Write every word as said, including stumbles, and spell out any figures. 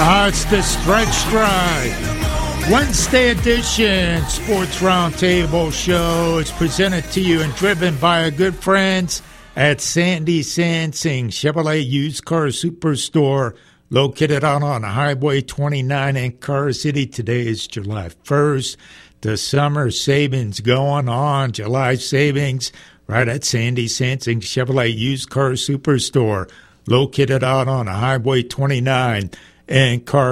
Uh, it's the Stretch Drive Wednesday edition Sports Roundtable show. It's presented to you and driven by our good friends at Sandy Sansing Chevrolet Used Car Superstore, located out on Highway twenty-nine in Car City. Today is July first. The summer savings going on. July savings right at Sandy Sansing Chevrolet Used Car Superstore, located out on Highway twenty-nine in Car